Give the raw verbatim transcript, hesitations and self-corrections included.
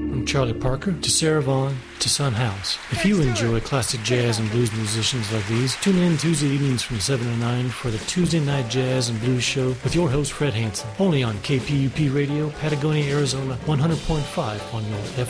From Charlie Parker to Sarah Vaughan to Son House. If you enjoy classic jazz and blues musicians like these, tune in Tuesday evenings from seven to nine for the Tuesday Night Jazz and Blues Show with your host Fred Hansen. Only on K P U P Radio, Patagonia, Arizona, one hundred point five on your F M.